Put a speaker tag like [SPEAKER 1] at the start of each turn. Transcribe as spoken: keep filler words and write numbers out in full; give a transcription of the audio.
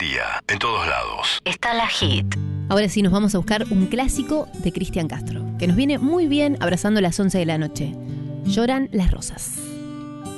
[SPEAKER 1] día, en todos lados.
[SPEAKER 2] Está la Hit.
[SPEAKER 3] Ahora sí nos vamos a buscar un clásico de Cristian Castro, que nos viene muy bien abrazando las once de la noche. Lloran las rosas.